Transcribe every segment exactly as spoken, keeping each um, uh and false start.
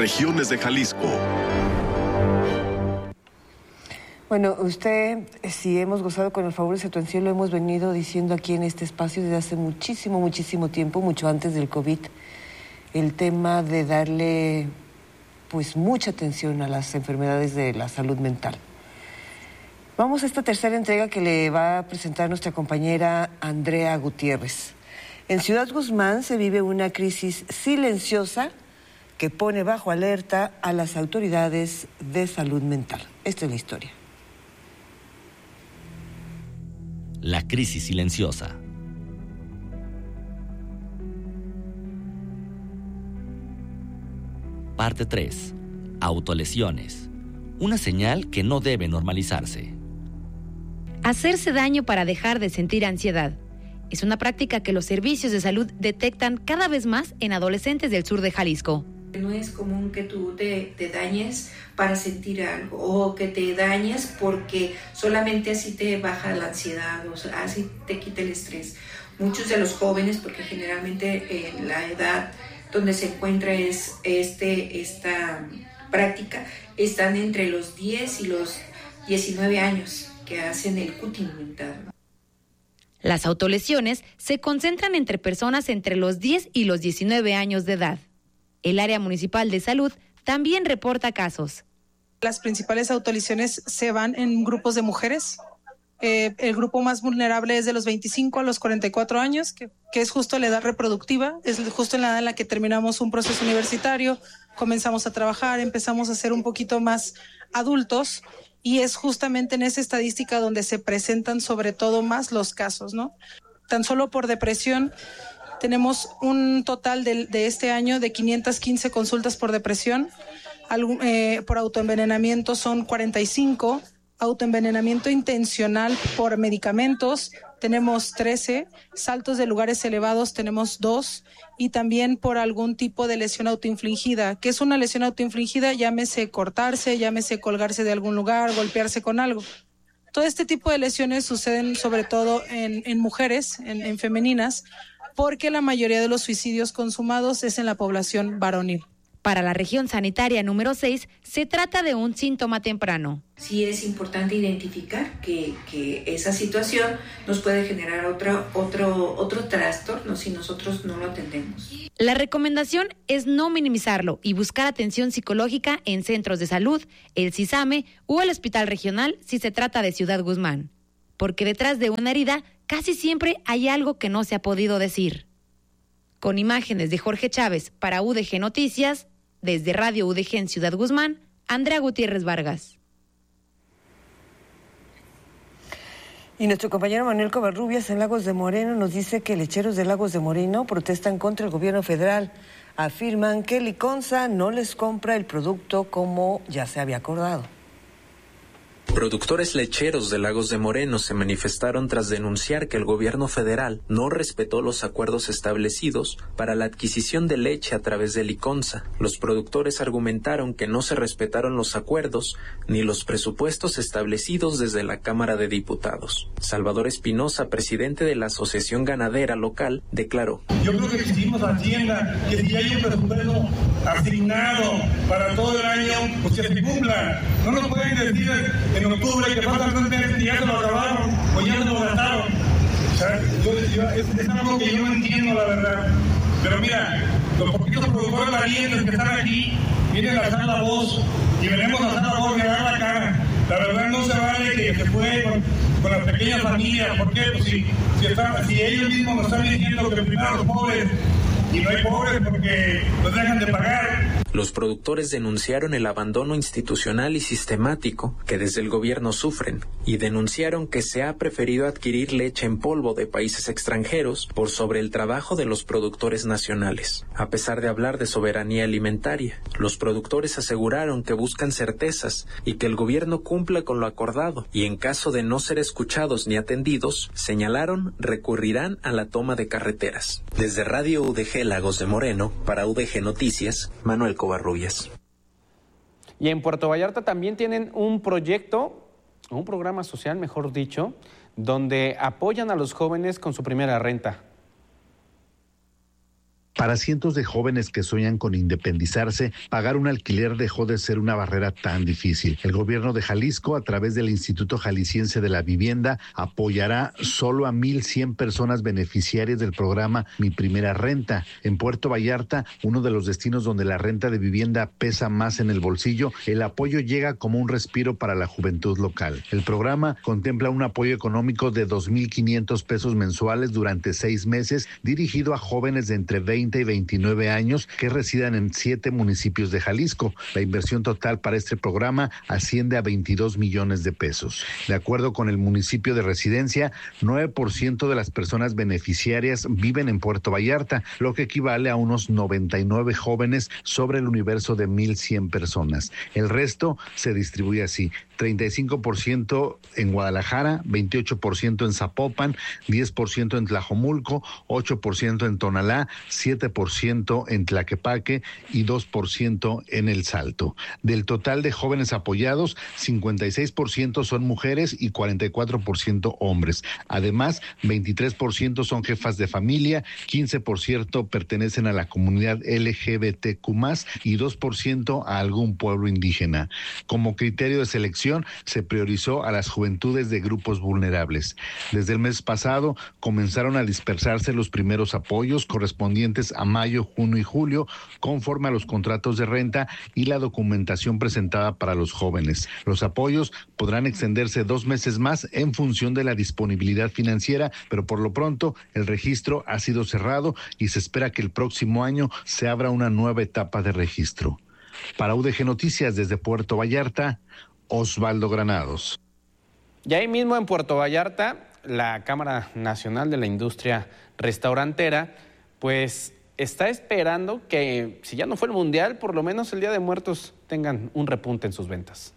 regiones de Jalisco. Bueno, usted, si hemos gozado con el favor de su atención, lo hemos venido diciendo aquí en este espacio desde hace muchísimo, muchísimo tiempo, mucho antes del COVID, el tema de darle pues mucha atención a las enfermedades de la salud mental. Vamos a esta tercera entrega que le va a presentar nuestra compañera Andrea Gutiérrez. En Ciudad Guzmán se vive una crisis silenciosa que pone bajo alerta a las autoridades de salud mental. Esta es la historia. La crisis silenciosa. Parte tres. Autolesiones. Una señal que no debe normalizarse. Hacerse daño para dejar de sentir ansiedad. Es una práctica que los servicios de salud detectan cada vez más en adolescentes del sur de Jalisco. No es común que tú te, te dañes para sentir algo o que te dañes porque solamente así te baja la ansiedad o sea, así te quita el estrés. Muchos de los jóvenes, porque generalmente en la edad donde se encuentra es este, esta práctica, están entre los diez y los diecinueve años que hacen el cutting mental. Las autolesiones se concentran entre personas entre los diez y los diecinueve años de edad. El área municipal de salud también reporta casos. Las principales autolesiones se van en grupos de mujeres. Eh, el grupo más vulnerable es de los veinticinco a los cuarenta y cuatro años, que, que es justo la edad reproductiva, es justo en la edad en la que terminamos un proceso universitario, comenzamos a trabajar, empezamos a ser un poquito más adultos y es justamente en esa estadística donde se presentan sobre todo más los casos, ¿no? Tan solo por depresión tenemos un total de, de este año de quinientas quince consultas por depresión, Algún, eh, por autoenvenenamiento son cuarenta y cinco, autoenvenenamiento intencional por medicamentos tenemos trece, saltos de lugares elevados tenemos dos y también por algún tipo de lesión autoinfligida. ¿Qué es una lesión autoinfligida? Llámese cortarse, llámese colgarse de algún lugar, golpearse con algo. Todo este tipo de lesiones suceden sobre todo en, en mujeres, en, en femeninas, porque la mayoría de los suicidios consumados es en la población varonil. Para la región sanitaria número seis, se trata de un síntoma temprano. Sí es importante identificar que, que esa situación nos puede generar otra, otro, otro trastorno si nosotros no lo atendemos. La recomendación es no minimizarlo y buscar atención psicológica en centros de salud, el CISAME o el Hospital Regional si se trata de Ciudad Guzmán. Porque detrás de una herida casi siempre hay algo que no se ha podido decir. Con imágenes de Jorge Chávez para U D G Noticias, desde Radio U D G en Ciudad Guzmán, Andrea Gutiérrez Vargas. Y nuestro compañero Manuel Covarrubias en Lagos de Moreno nos dice que lecheros de Lagos de Moreno protestan contra el gobierno federal. Afirman que Liconza no les compra el producto como ya se había acordado. Productores lecheros de Lagos de Moreno se manifestaron tras denunciar que el gobierno federal no respetó los acuerdos establecidos para la adquisición de leche a través de Liconza. Los productores argumentaron que no se respetaron los acuerdos ni los presupuestos establecidos desde la Cámara de Diputados. Salvador Espinosa, presidente de la Asociación Ganadera Local, declaró: Yo creo que exigimos a Hacienda que si hay un presupuesto asignado para todo el año, pues que se cumpla. No nos pueden decir en octubre que faltan tres meses y ya se lo acabaron o ya se lo gastaron. O sea, yo, yo, es, es algo que yo no entiendo, la verdad. Pero mira, los poquitos productores valientes que están aquí vienen a alzar la voz y venimos a alzar la voz y a dar la cara. La verdad no se vale que se juegue con, con las pequeñas familias. ¿Por qué? Pues si, si, está, si ellos mismos nos están diciendo que primero los pobres, y no hay pobres porque los dejan de pagar. Los productores denunciaron el abandono institucional y sistemático que desde el gobierno sufren y denunciaron que se ha preferido adquirir leche en polvo de países extranjeros por sobre el trabajo de los productores nacionales. A pesar de hablar de soberanía alimentaria, los productores aseguraron que buscan certezas y que el gobierno cumpla con lo acordado y en caso de no ser escuchados ni atendidos, señalaron recurrirán a la toma de carreteras. Desde Radio U D G Lagos de Moreno, para U D G Noticias, Manuel Covarrubias. Y en Puerto Vallarta también tienen un proyecto, un programa social, mejor dicho, donde apoyan a los jóvenes con su primera renta. Para cientos de jóvenes que sueñan con independizarse, pagar un alquiler dejó de ser una barrera tan difícil. El gobierno de Jalisco, a través del Instituto Jalisciense de la Vivienda, apoyará solo a mil cien personas beneficiarias del programa Mi Primera Renta. En Puerto Vallarta, uno de los destinos donde la renta de vivienda pesa más en el bolsillo, el apoyo llega como un respiro para la juventud local. El programa contempla un apoyo económico de dos mil quinientos pesos mensuales durante seis meses, dirigido a jóvenes de entre veinte y veintinueve años que residan en siete municipios de Jalisco. La inversión total para este programa asciende a veintidós millones de pesos. De acuerdo con el municipio de residencia, nueve por ciento de las personas beneficiarias viven en Puerto Vallarta, lo que equivale a unos noventa y nueve jóvenes sobre el universo de mil cien personas. El resto se distribuye así: treinta y cinco por ciento en Guadalajara, veintiocho por ciento en Zapopan, diez por ciento en Tlajomulco, ocho por ciento en Tonalá, siete por ciento en Tlaquepaque y dos por ciento en El Salto. Del total de jóvenes apoyados, cincuenta y seis por ciento son mujeres y cuarenta y cuatro por ciento hombres. Además, veintitrés por ciento son jefas de familia, quince por ciento pertenecen a la comunidad L G B T Q más, y dos por ciento a algún pueblo indígena. Como criterio de selección, se priorizó a las juventudes de grupos vulnerables. Desde el mes pasado comenzaron a dispersarse los primeros apoyos correspondientes a mayo, junio y julio, conforme a los contratos de renta y la documentación presentada para los jóvenes. Los apoyos podrán extenderse dos meses más en función de la disponibilidad financiera, pero por lo pronto el registro ha sido cerrado y se espera que el próximo año se abra una nueva etapa de registro. Para U D G Noticias desde Puerto Vallarta, Osvaldo Granados. Y ahí mismo en Puerto Vallarta, la Cámara Nacional de la Industria Restaurantera, pues está esperando que, si ya no fue el Mundial, por lo menos el Día de Muertos tengan un repunte en sus ventas.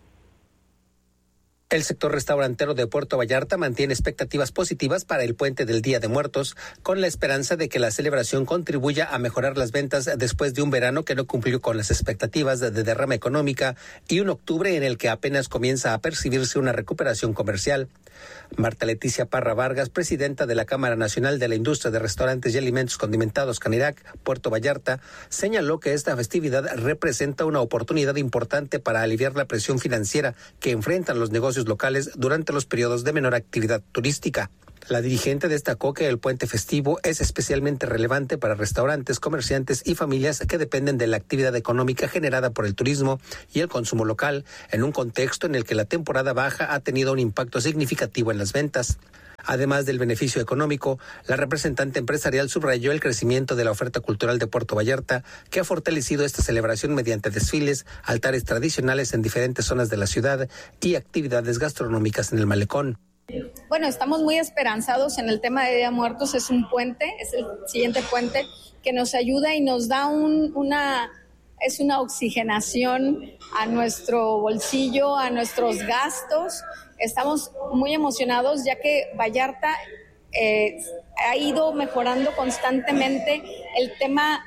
El sector restaurantero de Puerto Vallarta mantiene expectativas positivas para el puente del Día de Muertos, con la esperanza de que la celebración contribuya a mejorar las ventas después de un verano que no cumplió con las expectativas de derrama económica y un octubre en el que apenas comienza a percibirse una recuperación comercial. Marta Leticia Parra Vargas, presidenta de la Cámara Nacional de la Industria de Restaurantes y Alimentos Condimentados Canirac, Puerto Vallarta, señaló que esta festividad representa una oportunidad importante para aliviar la presión financiera que enfrentan los negocios locales durante los periodos de menor actividad turística. La dirigente destacó que el puente festivo es especialmente relevante para restaurantes, comerciantes y familias que dependen de la actividad económica generada por el turismo y el consumo local, en un contexto en el que la temporada baja ha tenido un impacto significativo en las ventas. Además del beneficio económico, la representante empresarial subrayó el crecimiento de la oferta cultural de Puerto Vallarta, que ha fortalecido esta celebración mediante desfiles, altares tradicionales en diferentes zonas de la ciudad y actividades gastronómicas en el malecón. Bueno, estamos muy esperanzados en el tema de Día de Muertos. Es un puente, es el siguiente puente que nos ayuda y nos da un, una, es una oxigenación a nuestro bolsillo, a nuestros gastos. Estamos muy emocionados ya que Vallarta eh, ha ido mejorando constantemente el tema,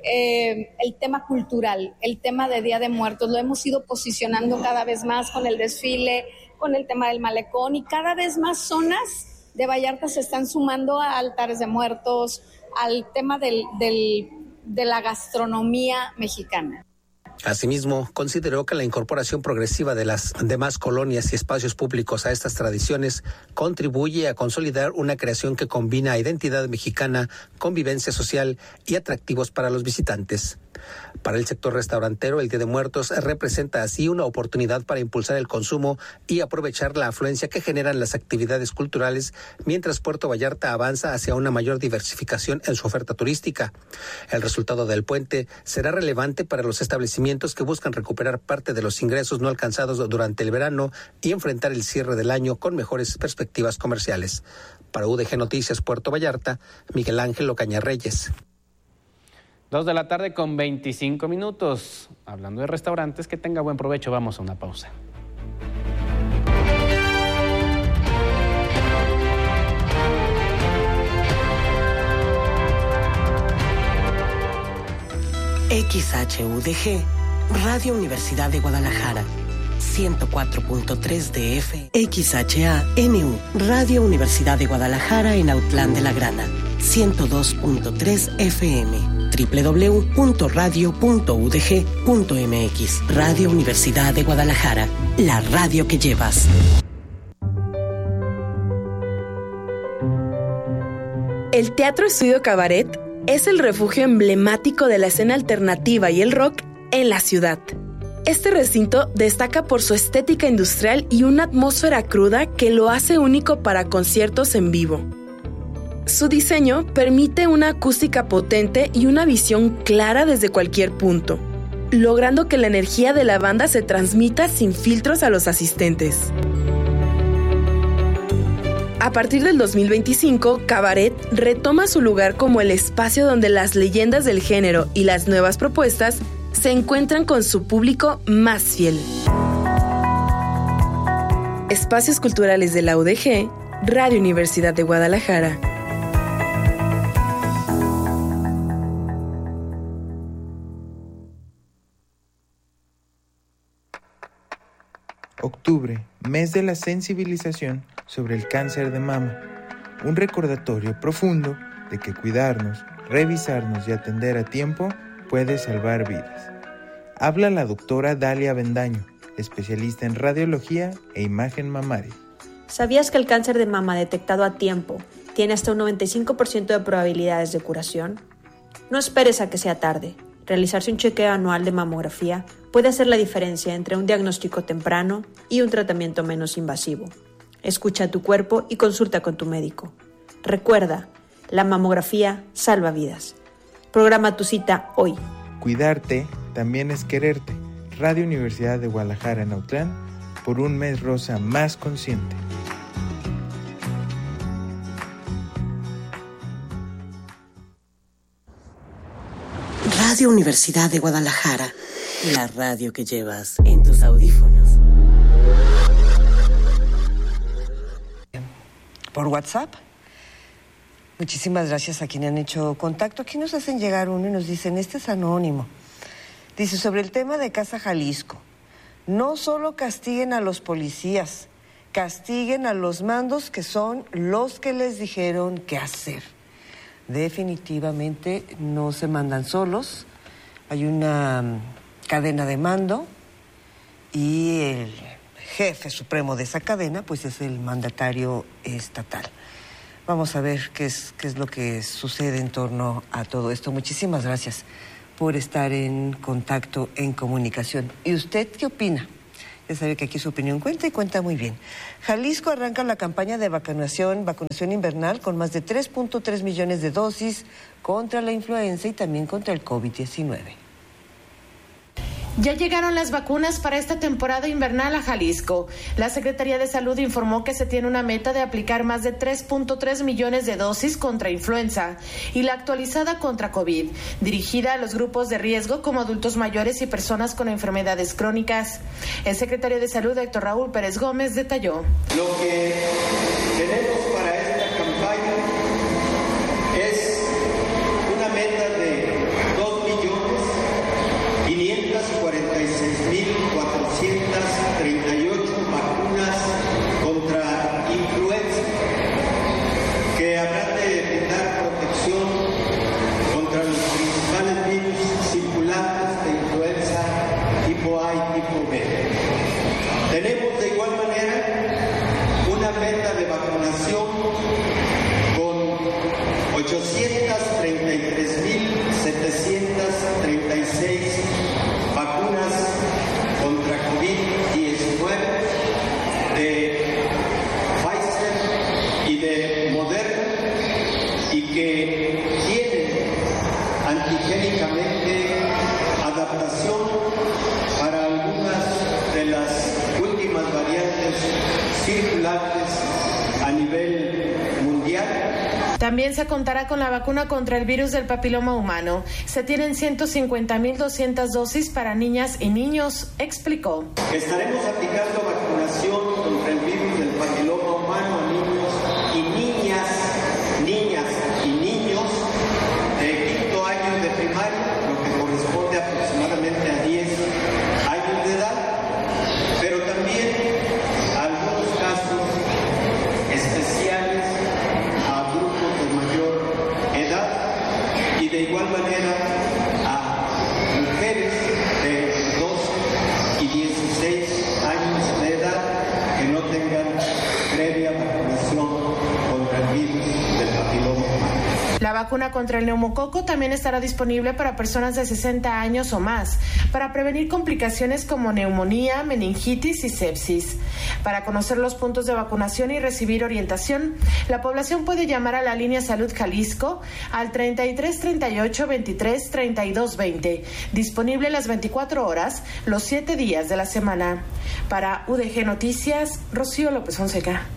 eh, el tema cultural, el tema de Día de Muertos. Lo hemos ido posicionando cada vez más con el desfile, con el tema del malecón, y cada vez más zonas de Vallarta se están sumando a altares de muertos, al tema del, del, de la gastronomía mexicana. Asimismo, consideró que la incorporación progresiva de las demás colonias y espacios públicos a estas tradiciones contribuye a consolidar una creación que combina identidad mexicana, convivencia social y atractivos para los visitantes. Para el sector restaurantero, el Día de Muertos representa así una oportunidad para impulsar el consumo y aprovechar la afluencia que generan las actividades culturales, mientras Puerto Vallarta avanza hacia una mayor diversificación en su oferta turística. El resultado del puente será relevante para los establecimientos que buscan recuperar parte de los ingresos no alcanzados durante el verano y enfrentar el cierre del año con mejores perspectivas comerciales. Para U D G Noticias Puerto Vallarta, Miguel Ángel Ocaña Reyes. Dos de la tarde con veinticinco minutos. Hablando de restaurantes, que tenga buen provecho. Vamos a una pausa. X H U D G, Radio Universidad de Guadalajara, ciento cuatro punto tres D F. X H A N U, Radio Universidad de Guadalajara en Autlán de la Grana, ciento dos punto tres F M, doble u doble u doble u punto radio punto u d g punto m x. Radio Universidad de Guadalajara, la radio que llevas. El Teatro Estudio Cabaret es el refugio emblemático de la escena alternativa y el rock en la ciudad. Este recinto destaca por su estética industrial y una atmósfera cruda que lo hace único para conciertos en vivo. Su diseño permite una acústica potente y una visión clara desde cualquier punto, logrando que la energía de la banda se transmita sin filtros a los asistentes. A partir del dos mil veinticinco, Cabaret retoma su lugar como el espacio donde las leyendas del género y las nuevas propuestas se encuentran con su público más fiel. Espacios Culturales de la U D G, Radio Universidad de Guadalajara. Octubre, mes de la sensibilización sobre el cáncer de mama. Un recordatorio profundo de que cuidarnos, revisarnos y atender a tiempo puede salvar vidas. Habla la doctora Dalia Bendaño, especialista en radiología e imagen mamaria. ¿Sabías que el cáncer de mama detectado a tiempo tiene hasta un noventa y cinco por ciento de probabilidades de curación? No esperes a que sea tarde. Realizarse un chequeo anual de mamografía puede hacer la diferencia entre un diagnóstico temprano y un tratamiento menos invasivo. Escucha tu cuerpo y consulta con tu médico. Recuerda, la mamografía salva vidas. Programa tu cita hoy. Cuidarte también es quererte. Radio Universidad de Guadalajara en Autlán, por un mes rosa más consciente. Radio Universidad de Guadalajara, la radio que llevas en tus audífonos. Por WhatsApp. Muchísimas gracias a quienes han hecho contacto. Aquí nos hacen llegar uno y nos dicen, este es anónimo. Dice, sobre el tema de Casa Jalisco, no solo castiguen a los policías, castiguen a los mandos que son los que les dijeron qué hacer. Definitivamente no se mandan solos, hay una um, cadena de mando y el jefe supremo de esa cadena pues es el mandatario estatal. Vamos a ver qué es, qué es lo que sucede en torno a todo esto. Muchísimas gracias por estar en contacto, en comunicación. ¿Y usted qué opina? Ya sabe que aquí su opinión cuenta y cuenta muy bien. Jalisco arranca la campaña de vacunación, vacunación invernal con más de tres punto tres millones de dosis contra la influenza y también contra el COVID diecinueve. Ya llegaron las vacunas para esta temporada invernal a Jalisco. La Secretaría de Salud informó que se tiene una meta de aplicar más de tres punto tres millones de dosis contra influenza y la actualizada contra COVID, dirigida a los grupos de riesgo como adultos mayores y personas con enfermedades crónicas. El secretario de Salud, Héctor Raúl Pérez Gómez, detalló. Lo que tenemos para esta campaña es una meta de dos millones quinientos cuarenta y seis mil cuatrocientos treinta y ocho vacunas contra influenza que habrán de dar protección contra los principales virus circulantes de influenza tipo A y tipo B. Tenemos de igual manera una meta de vacunación con ochocientos treinta y tres mil setecientos treinta y seis vacunas contra COVID diecinueve de Pfizer y de Moderna y que tienen antigénicamente adaptación para algunas de las últimas variantes circulantes a nivel mundial. También se contará con la vacuna contra el virus del papiloma humano. Se tienen ciento cincuenta mil doscientas dosis para niñas y niños, explicó. Estaremos aplicando vacunación contra el virus del papiloma humano a niños y niñas, niñas y niños de quinto año de primaria, lo que corresponde aproximadamente a diez años de edad, pero también algunos casos especiales a grupos de mayor La vacuna contra el neumococo también estará disponible para personas de sesenta años o más, para prevenir complicaciones como neumonía, meningitis y sepsis. Para conocer los puntos de vacunación y recibir orientación, la población puede llamar a la línea Salud Jalisco al treinta y tres treinta y ocho veintitrés treinta y dos veinte, disponible las veinticuatro horas, los siete días de la semana. Para U D G Noticias, Rocío López Fonseca.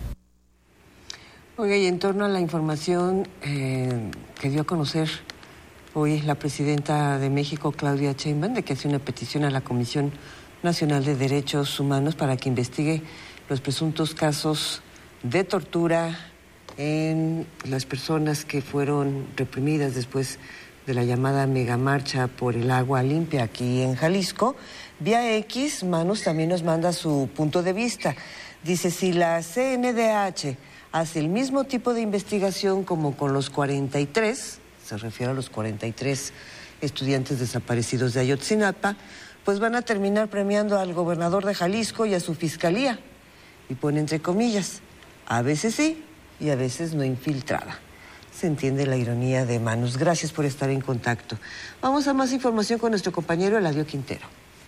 Oiga, y en torno a la información eh, que dio a conocer hoy la presidenta de México, Claudia Sheinbaum, de que hace una petición a la Comisión Nacional de Derechos Humanos para que investigue los presuntos casos de tortura en las personas que fueron reprimidas después de la llamada megamarcha por el agua limpia aquí en Jalisco. Vía X, Manos también nos manda su punto de vista. Dice, si la C N D H hace el mismo tipo de investigación como con los cuarenta y tres, se refiere a los cuarenta y tres estudiantes desaparecidos de Ayotzinapa, pues van a terminar premiando al gobernador de Jalisco y a su fiscalía. Y pone entre comillas, a veces sí y a veces no infiltrada. Se entiende la ironía de Manos. Gracias por estar en contacto. Vamos a más información con nuestro compañero Eladio Quintero.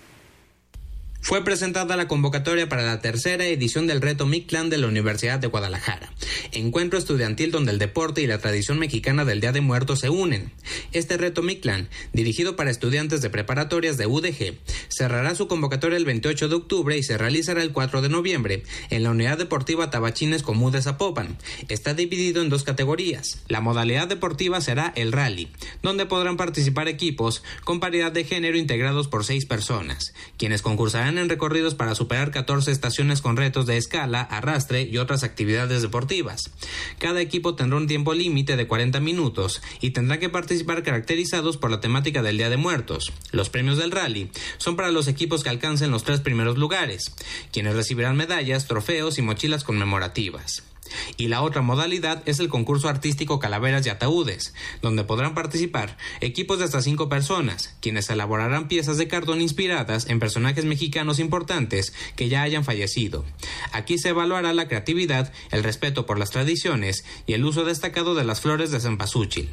Fue presentada la convocatoria para la tercera edición del Reto Mictlán de la Universidad de Guadalajara, encuentro estudiantil donde el deporte y la tradición mexicana del Día de Muertos se unen. Este Reto Mictlán, dirigido para estudiantes de preparatorias de U D G, cerrará su convocatoria el veintiocho de octubre y se realizará el cuatro de noviembre en la Unidad Deportiva Tabachines Comú de Zapopan. Está dividido en dos categorías. La modalidad deportiva será el rally, donde podrán participar equipos con paridad de género integrados por seis personas, quienes concursarán en recorridos para superar catorce estaciones con retos de escala, arrastre y otras actividades deportivas. Cada equipo tendrá un tiempo límite de cuarenta minutos y tendrá que participar caracterizados por la temática del Día de Muertos. Los premios del rally son para los equipos que alcancen los tres primeros lugares, quienes recibirán medallas, trofeos y mochilas conmemorativas. Y la otra modalidad es el concurso artístico Calaveras y Ataúdes, donde podrán participar equipos de hasta cinco personas, quienes elaborarán piezas de cartón inspiradas en personajes mexicanos importantes que ya hayan fallecido. Aquí se evaluará la creatividad, el respeto por las tradiciones y el uso destacado de las flores de cempasúchil.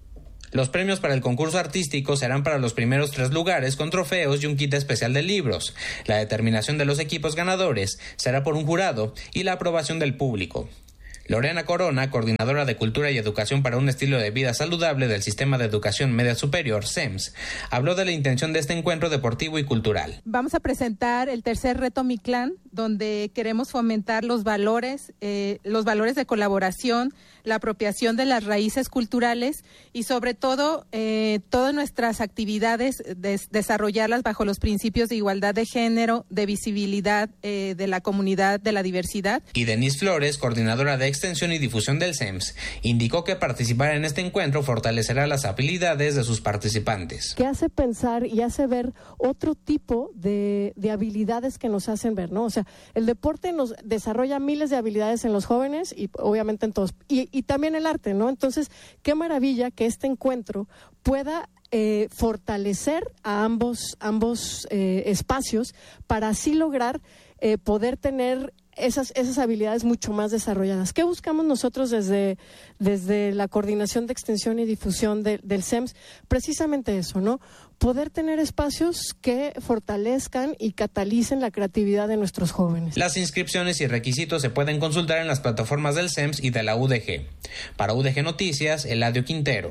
Los premios para el concurso artístico serán para los primeros tres lugares con trofeos y un kit especial de libros. La determinación de los equipos ganadores será por un jurado y la aprobación del público. Lorena Corona, coordinadora de Cultura y Educación para un Estilo de Vida Saludable del Sistema de Educación Media Superior, S E M S, habló de la intención de este encuentro deportivo y cultural. Vamos a presentar el tercer reto Mictlán, donde queremos fomentar los valores, eh, los valores de colaboración, la apropiación de las raíces culturales y sobre todo eh, todas nuestras actividades, des- desarrollarlas bajo los principios de igualdad de género, de visibilidad eh, de la comunidad, de la diversidad. Y Denise Flores, coordinadora de Extensión y Difusión del S E M S, indicó que participar en este encuentro fortalecerá las habilidades de sus participantes. Que hace pensar y hace ver otro tipo de, de habilidades que nos hacen ver, ¿no? O sea, el deporte nos desarrolla miles de habilidades en los jóvenes y obviamente en todos, y, y también el arte, ¿no? Entonces, qué maravilla que este encuentro pueda eh, fortalecer a ambos, ambos eh, espacios para así lograr eh, poder tener Esas, esas habilidades mucho más desarrolladas. ¿Qué buscamos nosotros desde, desde la coordinación de extensión y difusión de, del S E M S? Precisamente eso, ¿no? Poder tener espacios que fortalezcan y catalicen la creatividad de nuestros jóvenes. Las inscripciones y requisitos se pueden consultar en las plataformas del S E M S y de la U D G. Para U D G Noticias, Eladio Quintero.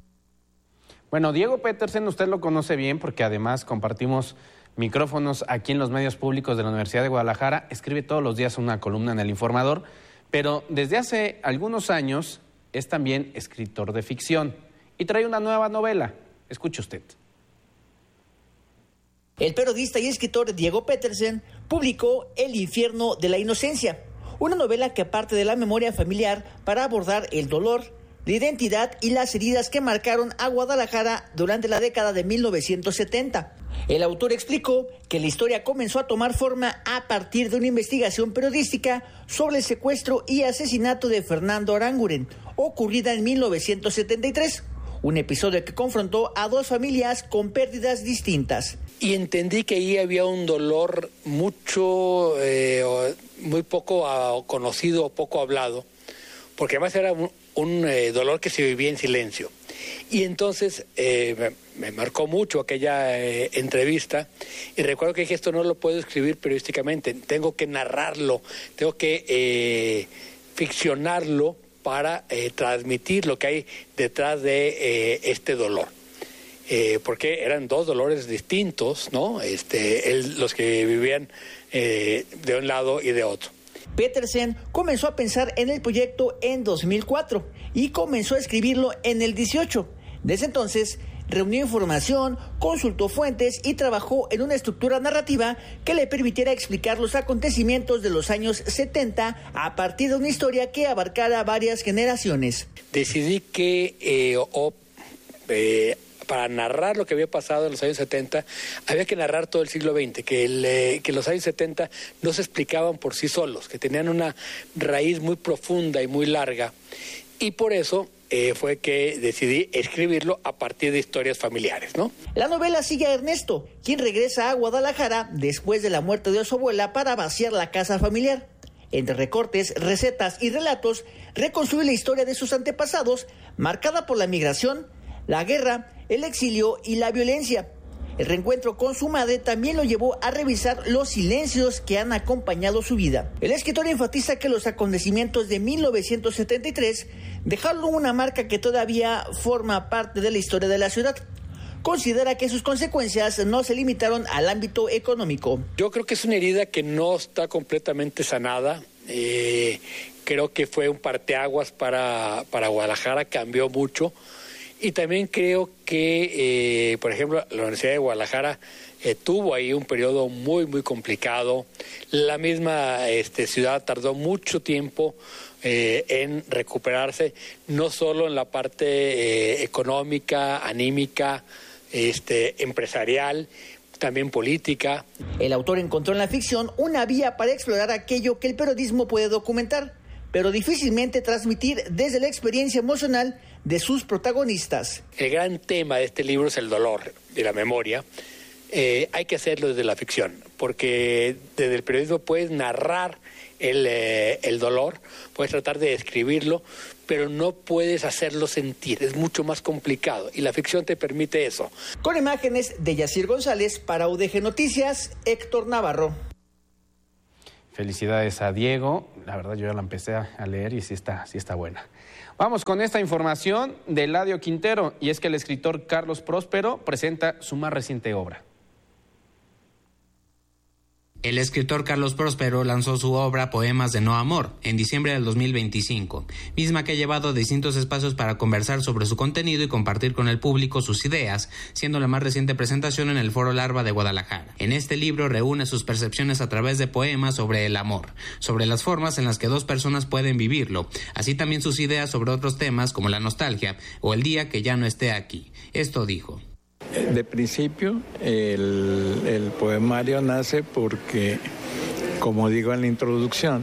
Bueno, Diego Petersen, usted lo conoce bien porque además compartimos micrófonos aquí en los medios públicos de la Universidad de Guadalajara. Escribe todos los días una columna en El Informador, pero desde hace algunos años es también escritor de ficción y trae una nueva novela. Escuche usted. El periodista y escritor Diego Petersen publicó El infierno de la inocencia, una novela que parte de la memoria familiar para abordar el dolor, la identidad y las heridas que marcaron a Guadalajara durante la década de mil novecientos setenta. El autor explicó que la historia comenzó a tomar forma a partir de una investigación periodística sobre el secuestro y asesinato de Fernando Aranguren, ocurrida en mil novecientos setenta y tres, un episodio que confrontó a dos familias con pérdidas distintas. Y entendí que ahí había un dolor mucho, eh, muy poco conocido, poco hablado, porque además era un, un eh, dolor que se vivía en silencio. Y entonces eh, me, me marcó mucho aquella eh, entrevista, y recuerdo que dije, esto no lo puedo escribir periodísticamente, tengo que narrarlo, tengo que eh, ficcionarlo para eh, transmitir lo que hay detrás de eh, este dolor. Eh, porque eran dos dolores distintos, ¿no? Este, el, los que vivían eh, de un lado y de otro. Petersen comenzó a pensar en el proyecto en dos mil cuatro y comenzó a escribirlo en el dieciocho. Desde entonces, reunió información, consultó fuentes y trabajó en una estructura narrativa que le permitiera explicar los acontecimientos de los años setenta a partir de una historia que abarcara varias generaciones. Decidí que eh, o, eh, para narrar lo que había pasado en los años setenta, había que narrar todo el siglo veinte, que, el, eh, que los años setenta no se explicaban por sí solos, que tenían una raíz muy profunda y muy larga, y por eso eh, fue que decidí escribirlo a partir de historias familiares, ¿no? La novela sigue a Ernesto, quien regresa a Guadalajara después de la muerte de su abuela para vaciar la casa familiar. Entre recortes, recetas y relatos, reconstruye la historia de sus antepasados, marcada por la migración, la guerra, el exilio y la violencia. El reencuentro con su madre también lo llevó a revisar los silencios que han acompañado su vida. El escritor enfatiza que los acontecimientos de mil novecientos setenta y tres dejaron una marca que todavía forma parte de la historia de la ciudad. Considera que sus consecuencias no se limitaron al ámbito económico. Yo creo que es una herida que no está completamente sanada. Eh, creo que fue un parteaguas para, para Guadalajara, cambió mucho. Y también creo que, eh, por ejemplo, la Universidad de Guadalajara eh, tuvo ahí un periodo muy, muy complicado. La misma este, ciudad tardó mucho tiempo eh, en recuperarse, no solo en la parte eh, económica, anímica, este, empresarial, también política. El autor encontró en la ficción una vía para explorar aquello que el periodismo puede documentar, pero difícilmente transmitir desde la experiencia emocional de sus protagonistas. El gran tema de este libro es el dolor y la memoria. Eh, hay que hacerlo desde la ficción, porque desde el periodismo puedes narrar el, eh, el dolor, puedes tratar de describirlo, pero no puedes hacerlo sentir, es mucho más complicado, y la ficción te permite eso. Con imágenes de Yacir González, para U D G Noticias, Héctor Navarro. Felicidades a Diego, la verdad yo ya la empecé a leer y sí está, sí está buena. Vamos con esta información de Eladio Quintero, y es que el escritor Carlos Próspero presenta su más reciente obra. El escritor Carlos Próspero lanzó su obra Poemas de No Amor en diciembre del dos mil veinticinco, misma que ha llevado a distintos espacios para conversar sobre su contenido y compartir con el público sus ideas, siendo la más reciente presentación en el Foro Larva de Guadalajara. En este libro reúne sus percepciones a través de poemas sobre el amor, sobre las formas en las que dos personas pueden vivirlo, así también sus ideas sobre otros temas como la nostalgia o el día que ya no esté aquí. Esto dijo. De principio, el, el poemario nace porque, como digo en la introducción,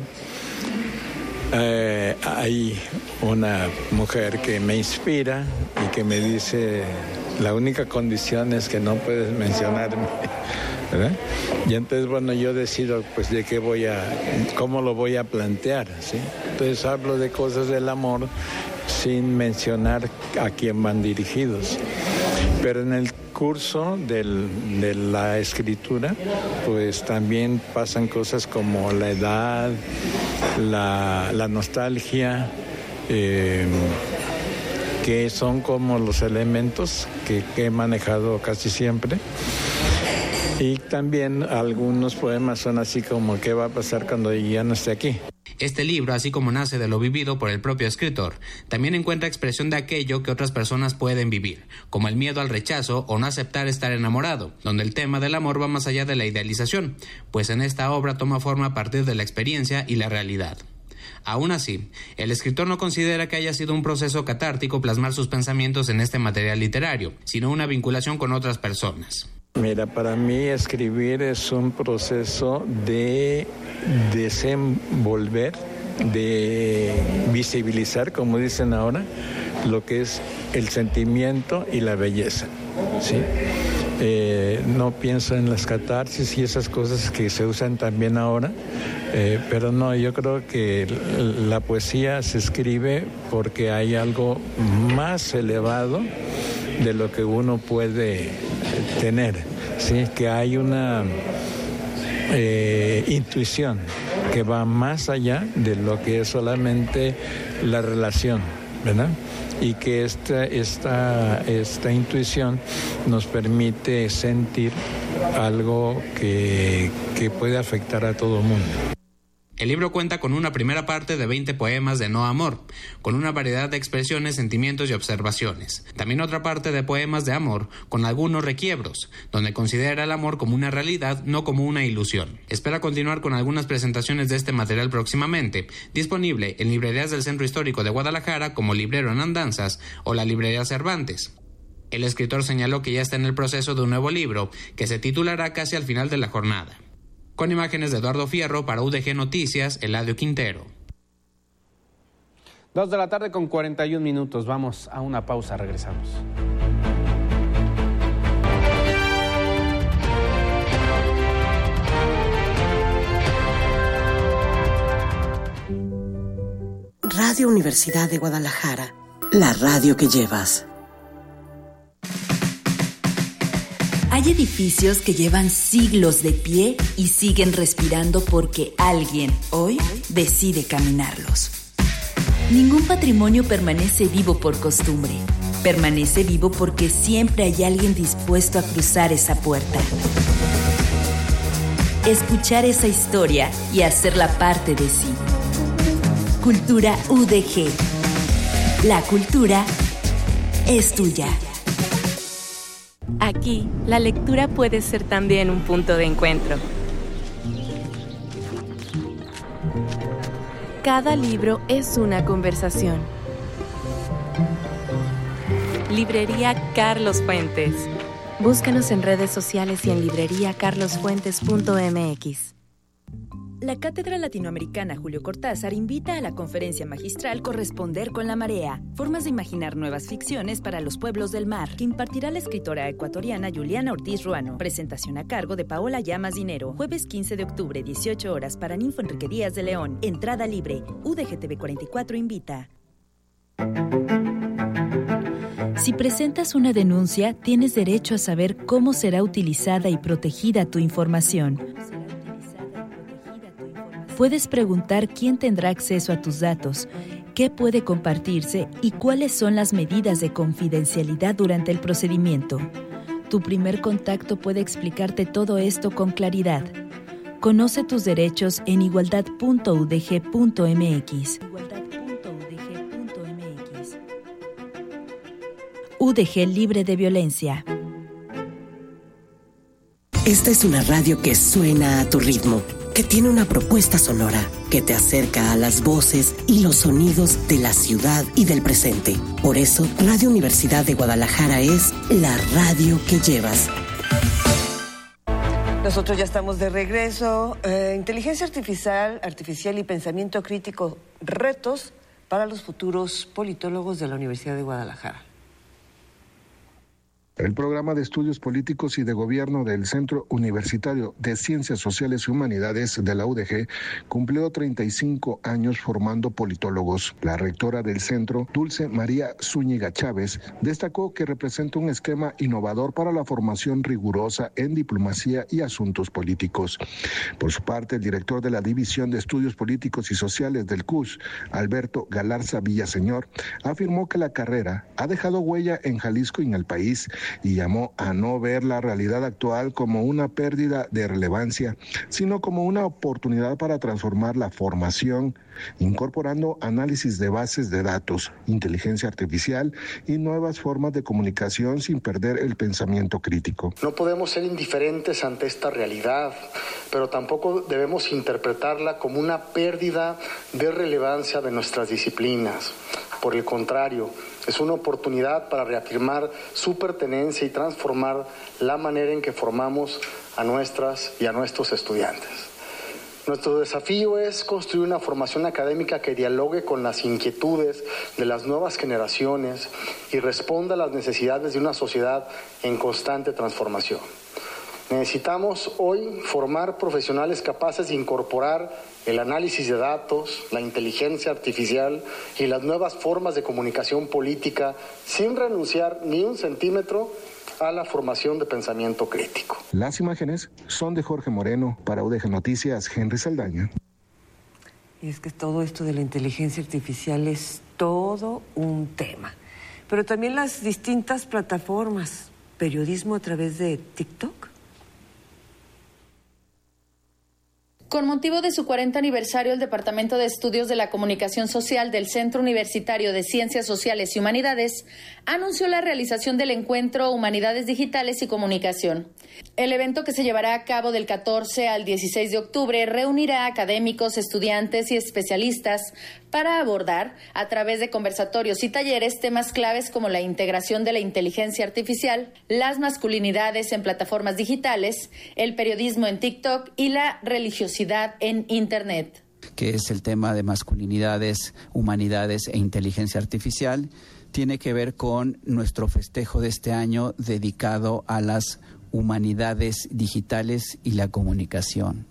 eh, hay una mujer que me inspira y que me dice, la única condición es que no puedes mencionarme, ¿verdad? Y entonces, bueno, yo decido, pues, de qué voy a, cómo lo voy a plantear, ¿sí? Entonces hablo de cosas del amor sin mencionar a quién van dirigidos. Pero en el curso del, de la escritura, pues también pasan cosas como la edad, la, la nostalgia, eh, que son como los elementos que, que he manejado casi siempre. Y también algunos poemas son así como ¿qué va a pasar cuando ya no esté aquí? Este libro, así como nace de lo vivido por el propio escritor, también encuentra expresión de aquello que otras personas pueden vivir, como el miedo al rechazo o no aceptar estar enamorado, donde el tema del amor va más allá de la idealización, pues en esta obra toma forma a partir de la experiencia y la realidad. Aún así, el escritor no considera que haya sido un proceso catártico plasmar sus pensamientos en este material literario, sino una vinculación con otras personas. Mira, para mí escribir es un proceso de desenvolver, de visibilizar, como dicen ahora, lo que es el sentimiento y la belleza, ¿sí? eh, no pienso en las catarsis y esas cosas que se usan también ahora, eh, pero no, yo creo que la poesía se escribe porque hay algo más elevado de lo que uno puede tener, ¿sí? Que hay una eh, intuición que va más allá de lo que es solamente la relación, ¿verdad? Y que esta, esta, esta intuición nos permite sentir algo que, que puede afectar a todo el mundo. El libro cuenta con una primera parte de veinte poemas de no amor, con una variedad de expresiones, sentimientos y observaciones. También otra parte de poemas de amor, con algunos requiebros, donde considera el amor como una realidad, no como una ilusión. Espera continuar con algunas presentaciones de este material próximamente, disponible en librerías del Centro Histórico de Guadalajara como Librero en Andanzas o la Librería Cervantes. El escritor señaló que ya está en el proceso de un nuevo libro, que se titulará casi al final de la jornada. Con imágenes de Eduardo Fierro, para U D G Noticias, Eladio Quintero. Dos de la tarde con cuarenta y un minutos. Vamos a una pausa, regresamos. Radio Universidad de Guadalajara, la radio que llevas. Hay edificios que llevan siglos de pie y siguen respirando porque alguien hoy decide caminarlos. Ningún patrimonio permanece vivo por costumbre. Permanece vivo porque siempre hay alguien dispuesto a cruzar esa puerta. Escuchar esa historia y hacerla parte de sí. Cultura U D G. La cultura es tuya. Aquí, la lectura puede ser también un punto de encuentro. Cada libro es una conversación. Librería Carlos Fuentes. Búscanos en redes sociales y en librería carlos fuentes punto m x. La Cátedra Latinoamericana Julio Cortázar invita a la conferencia magistral Corresponder con la Marea, formas de imaginar nuevas ficciones para los pueblos del mar, que impartirá la escritora ecuatoriana Juliana Ortiz Ruano. Presentación a cargo de Paola Llamas Dinero, jueves quince de octubre, dieciocho horas, para Ninfo Enrique Díaz de León. Entrada libre. U D G T V cuarenta y cuatro invita. Si presentas una denuncia, tienes derecho a saber cómo será utilizada y protegida tu información. Puedes preguntar quién tendrá acceso a tus datos, qué puede compartirse y cuáles son las medidas de confidencialidad durante el procedimiento. Tu primer contacto puede explicarte todo esto con claridad. Conoce tus derechos en igualdad punto u d g punto m x. U D G libre de violencia. Esta es una radio que suena a tu ritmo, que tiene una propuesta sonora, que te acerca a las voces y los sonidos de la ciudad y del presente. Por eso, Radio Universidad de Guadalajara es la radio que llevas. Nosotros ya estamos de regreso. Eh, inteligencia artificial, artificial y pensamiento crítico, retos para los futuros politólogos de la Universidad de Guadalajara. El programa de estudios políticos y de gobierno del Centro Universitario de Ciencias Sociales y Humanidades de la U D G cumplió treinta y cinco años formando politólogos. La rectora del centro, Dulce María Zúñiga Chávez, destacó que representa un esquema innovador para la formación rigurosa en diplomacia y asuntos políticos. Por su parte, el director de la División de Estudios Políticos y Sociales del C U S, Alberto Galarza Villaseñor, afirmó que la carrera ha dejado huella en Jalisco y en el país, y llamó a no ver la realidad actual como una pérdida de relevancia, sino como una oportunidad para transformar la formación, incorporando análisis de bases de datos, inteligencia artificial y nuevas formas de comunicación sin perder el pensamiento crítico. No podemos ser indiferentes ante esta realidad, pero tampoco debemos interpretarla como una pérdida de relevancia de nuestras disciplinas. Por el contrario, es una oportunidad para reafirmar su pertenencia y transformar la manera en que formamos a nuestras y a nuestros estudiantes. Nuestro desafío es construir una formación académica que dialogue con las inquietudes de las nuevas generaciones y responda a las necesidades de una sociedad en constante transformación. Necesitamos hoy formar profesionales capaces de incorporar el análisis de datos, la inteligencia artificial y las nuevas formas de comunicación política sin renunciar ni un centímetro a la formación de pensamiento crítico. Las imágenes son de Jorge Moreno. Para U D G Noticias, Henry Saldaña. Y es que todo esto de la inteligencia artificial es todo un tema. Pero también las distintas plataformas, periodismo a través de TikTok. Con motivo de su cuarenta aniversario, el Departamento de Estudios de la Comunicación Social del Centro Universitario de Ciencias Sociales y Humanidades anunció la realización del encuentro Humanidades Digitales y Comunicación. El evento, que se llevará a cabo del catorce al dieciséis de octubre, reunirá a académicos, estudiantes y especialistas para abordar, a través de conversatorios y talleres, temas claves como la integración de la inteligencia artificial, las masculinidades en plataformas digitales, el periodismo en TikTok y la religiosidad en Internet. Que es el tema de masculinidades, humanidades e inteligencia artificial, tiene que ver con nuestro festejo de este año dedicado a las humanidades digitales y la comunicación.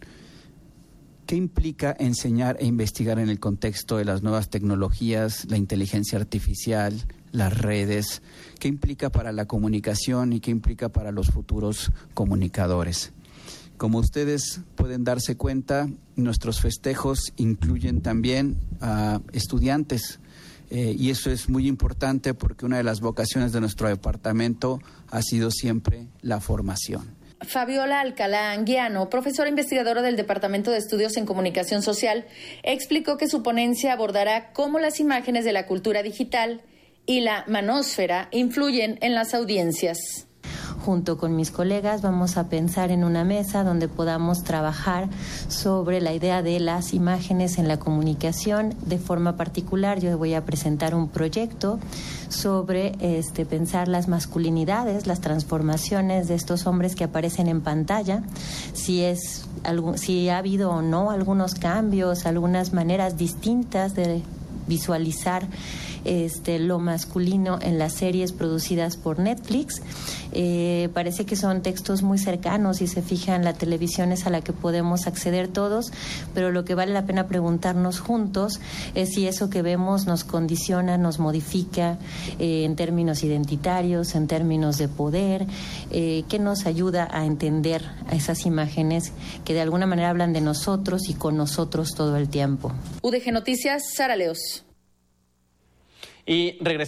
¿Qué implica enseñar e investigar en el contexto de las nuevas tecnologías, la inteligencia artificial, las redes? ¿Qué implica para la comunicación y qué implica para los futuros comunicadores? Como ustedes pueden darse cuenta, nuestros festejos incluyen también a estudiantes. Eh, y eso es muy importante porque una de las vocaciones de nuestro departamento ha sido siempre la formación. Fabiola Alcalá Anguiano, profesora investigadora del Departamento de Estudios en Comunicación Social, explicó que su ponencia abordará cómo las imágenes de la cultura digital y la manósfera influyen en las audiencias. Junto con mis colegas vamos a pensar en una mesa donde podamos trabajar sobre la idea de las imágenes en la comunicación. De forma particular, yo voy a presentar un proyecto sobre este, pensar las masculinidades, las transformaciones de estos hombres que aparecen en pantalla, si es algún, si ha habido o no algunos cambios, algunas maneras distintas de visualizar Este, lo masculino en las series producidas por Netflix. Eh, parece que son textos muy cercanos y se fijan, la televisión es a la que podemos acceder todos, pero lo que vale la pena preguntarnos juntos es si eso que vemos nos condiciona, nos modifica eh, en términos identitarios, en términos de poder, eh, que nos ayuda a entender a esas imágenes que de alguna manera hablan de nosotros y con nosotros todo el tiempo. U D G Noticias, Sara Leos. Y regresamos.